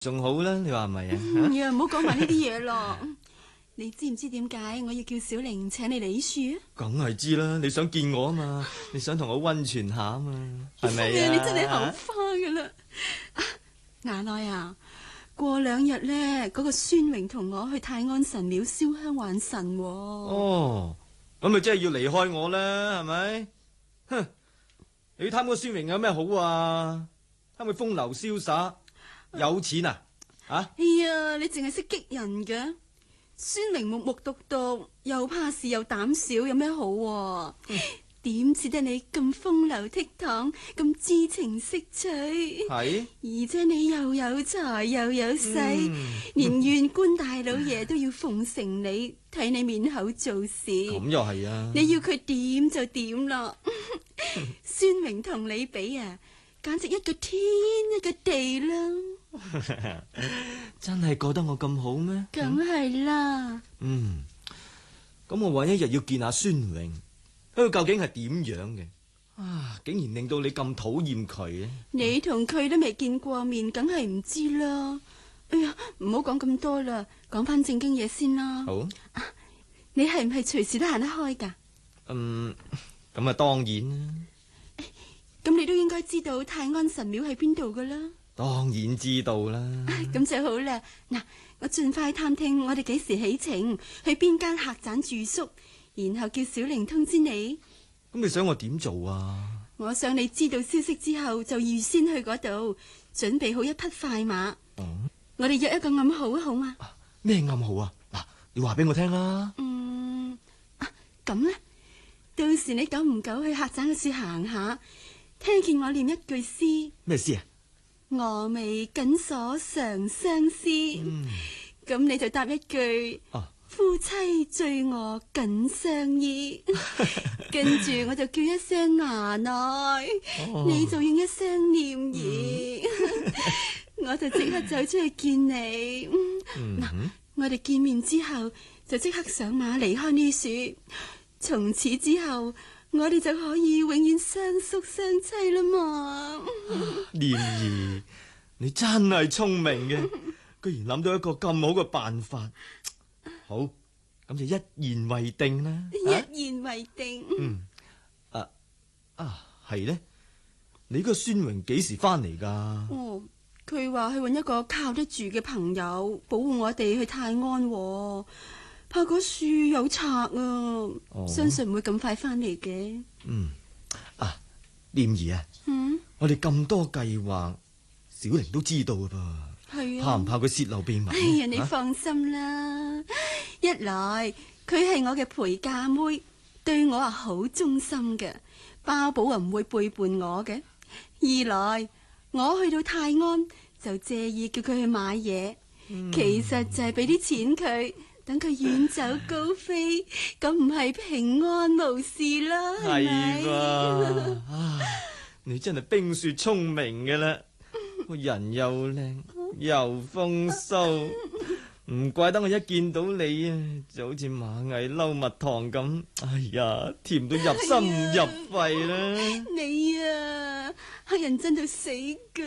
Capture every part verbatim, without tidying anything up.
仲好啦，你話係咪啊？ 呀，唔好講埋呢啲嘢咯。你知唔知點解我要叫小玲請你嚟呢處啊？ 梗係知啦，你想見我啊嘛，你想同我溫泉下啊嘛，係咪啊？ 你真係口花噶啦！雅內啊，過兩日咧，嗰、那個孫榮同我去泰安神廟燒香還神、哦。 哦，咁咪真係要離開我啦，係咪？哼，你貪個孫榮有咩好啊？貪佢風流瀟灑，有錢啊？啊？ 哎呀，你淨係識激人嘅。孫榮木木獨獨，又怕事又膽小，有咩好、啊？點似、嗯、得你咁風流倜儻，咁知情識趣？係，而且你又有財又有勢，嗯、連縣官大老爺都要奉承你，睇你面口做事。咁又係啊！ 你要佢點就點咯。孫榮同你比啊，簡直一個天一個地啦！ 真係覺得我咁好咩？ 梗係啦。 嗯，咁我揾一日要見下孫榮，佢究竟係點樣嘅？啊，竟然令到你咁討厭佢啊！ 你同佢都未見過面，梗係唔知啦。哎呀，唔好講咁多啦，講翻正經嘢先啦。 好， 啊、你係唔係隨時都行得開噶？ 嗯，咁啊當然啦。 咁你都應該知道泰安神廟喺邊度噶啦。 當然知道啦。 咁就好啦。嗱，我盡快探聽我哋幾時起程，去邊間客棧住宿，然後叫小玲通知你。 咁你想我點做啊？ 我想你知道消息之後就預先去嗰度，準備好一匹快馬。 哦， 我哋約一個暗號好嗎？ 咩暗號啊？嗱，你話俾我聽啦。 嗯，咁呢？到時你久唔久去客棧嘅處行下，聽見我念一句詩。 咩詩啊？ 峨眉緊鎖長相思，咁、嗯、你就答一句：啊、夫妻醉臥緊相依。跟住我就叫一聲雅內，哦、你就應一聲念兒，嗯、我就即刻走出去見你。嗱、嗯，嗯、我哋見面之後就即刻上馬離開呢處，從此之後我哋就可以永遠相宿相棲啦嘛。 念兒，你真係聰明嘅，居然諗到一個咁好嘅辦法。好，咁就一言為定啦。 一言為定。 嗯，啊啊係呢？你個孫榮幾時翻嚟噶？ 哦，佢話去揾一個靠得住嘅朋友保護我哋去泰安，怕嗰樹有賊啊，哦、相信唔會咁快翻嚟嘅。 嗯，啊，念兒啊， 嗯， 我哋咁多計劃，小玲都知道噶噃，係啊，怕唔怕佢泄漏秘密？ 哎呀，你放心啦，啊、一來佢係我嘅陪嫁妹，對我係好忠心嘅，包保啊唔會背叛我嘅。二來我去到泰安就借意叫佢去買嘢，嗯、其實就係俾啲錢佢。等佢遠走高飛，咁唔係平安無事啦，係咪？係吧啊，你真係冰雪聰明嘅啦，個人又靚又風騷，唔怪得我一見到你啊，就好似螞蟻嬲蜜糖咁，哎呀，甜到入心入肺啦！ 你啊，黑人憎到死噶。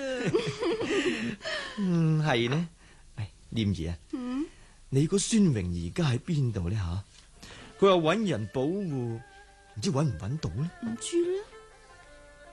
嗯，係呢，哎，念兒啊。嗯。你個孫榮而家喺邊度呢？吓，佢話搵人保護，唔知搵唔搵到呢？ 唔知咧。